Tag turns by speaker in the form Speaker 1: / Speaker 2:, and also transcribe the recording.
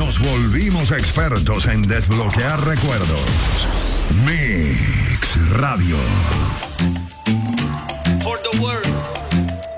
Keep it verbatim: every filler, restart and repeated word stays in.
Speaker 1: nos volvimos expertos en desbloquear recuerdos. Mix Radio.